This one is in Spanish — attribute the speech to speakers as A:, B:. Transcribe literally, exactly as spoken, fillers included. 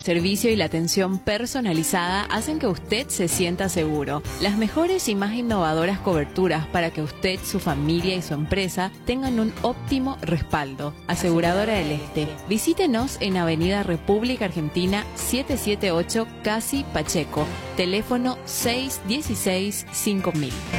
A: servicio y la atención personalizada hacen que usted se sienta seguro. Las mejores y más innovadoras coberturas para que usted, su familia y su empresa tengan un óptimo respaldo. Aseguradora del Este. Visítenos en Avenida República Argentina setecientos setenta y ocho, Casi Pacheco. Teléfono seis uno seis cinco mil.